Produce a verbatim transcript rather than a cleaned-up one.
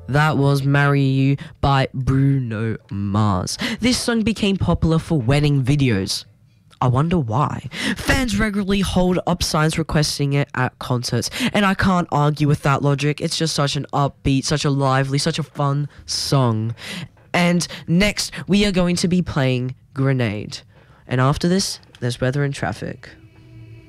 That was Marry You by Bruno Mars. This song became popular for wedding videos. I wonder why. Fans regularly hold up signs requesting it at concerts, and I can't argue with that logic. It's just such an upbeat, such a lively, such a fun song. And next, we are going to be playing Grenade. And after this, there's weather and traffic.